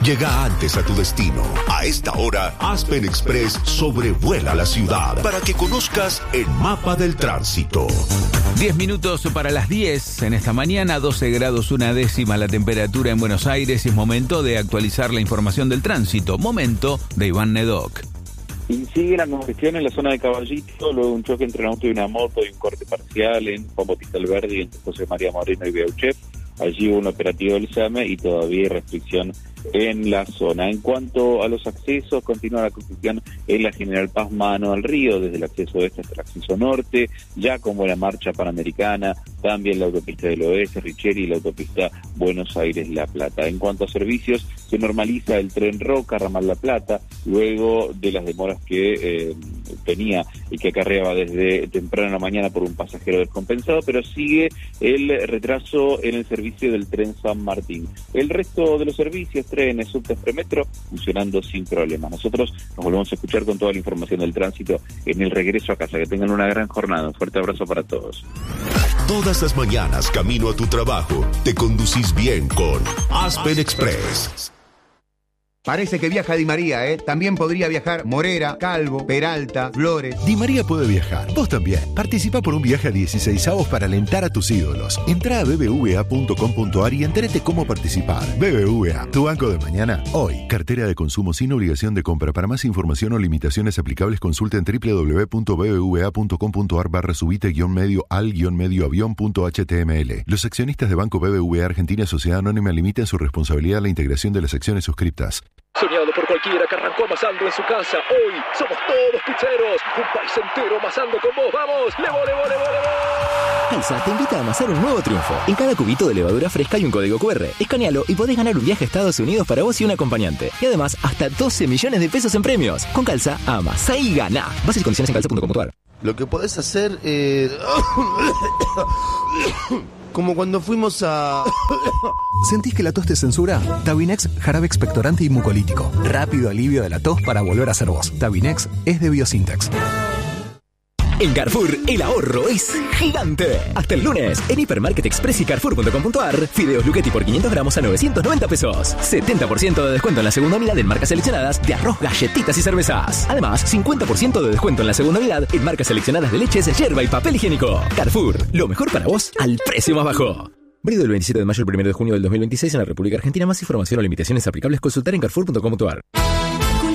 Llega antes a tu destino. A esta hora, Aspen Express sobrevuela la ciudad para que conozcas el mapa del tránsito. 10 minutos para las 10 en esta mañana, 12 grados 1/10 la temperatura en Buenos Aires. Es momento de actualizar la información del tránsito. Momento de Iván Nedoc. Y sigue la congestión en la zona de Caballito, luego un choque entre un auto y una moto y un corte parcial en Juan Bautista Alberdi entre José María Moreno y Beauchef. Allí hubo un operativo del SAME y todavía hay restricción en la zona. En cuanto a los accesos, continúa la congestión en la General Paz mano al río, desde el acceso este hasta el acceso norte, ya como la marcha panamericana, también la autopista del Oeste, Richeri y la autopista Buenos Aires-La Plata. En cuanto a servicios, se normaliza el tren Roca, ramal La Plata, luego de las demoras que tenía y que acarreaba desde temprano en la mañana por un pasajero descompensado, pero sigue el retraso en el servicio del tren San Martín. El resto de los servicios, trenes, subtes, premetro, funcionando sin problema. Nosotros nos volvemos a escuchar con toda la información del tránsito en el regreso a casa. Que tengan una gran jornada. Un fuerte abrazo para todos. Todas las mañanas, camino a tu trabajo, te conducís bien con Aspen Express. Parece que viaja Di María, ¿eh? También podría viajar Morera, Calvo, Peralta, Flores. Di María puede viajar. Vos también. Participa por un viaje a 16avos para alentar a tus ídolos. Entrá a bbva.com.ar y entérate cómo participar. BBVA, tu banco de mañana, hoy. Cartera de consumo sin obligación de compra. Para más información o limitaciones aplicables, consulta en www.bbva.com.ar/subite-medio al-medio-avión.html. Los accionistas de Banco BBVA Argentina Sociedad Anónima limitan su responsabilidad a la integración de las acciones suscriptas. Soñado por cualquiera que arrancó amasando en su casa. Hoy somos todos pizzeros. Un país entero amasando con vos. ¡Vamos! ¡Levo! Calza te invita a amasar un nuevo triunfo. En cada cubito de levadura fresca hay un código QR. Escanealo y podés ganar un viaje a Estados Unidos para vos y un acompañante. Y además, hasta 12 millones de pesos en premios. Con Calza, amasá y gana. Bases y condiciones en calza.com.ar. Lo que podés hacer como cuando fuimos a... ¿Sentís que la tos te censura? Tabinex, jarabe expectorante y mucolítico. Rápido alivio de la tos para volver a ser vos. Tabinex es de Biosintex. En Carrefour, el ahorro es gigante. Hasta el lunes, en Hipermarket Express y Carrefour.com.ar, fideos Luchetti por 500 gramos a 990 pesos. 70% de descuento en la segunda unidad en marcas seleccionadas de arroz, galletitas y cervezas. Además, 50% de descuento en la segunda unidad en marcas seleccionadas de leches, yerba y papel higiénico. Carrefour, lo mejor para vos al precio más bajo. Válido del 27 de mayo al 1 de junio del 2026 en la República Argentina. Más información o limitaciones aplicables, consultar en Carrefour.com.ar.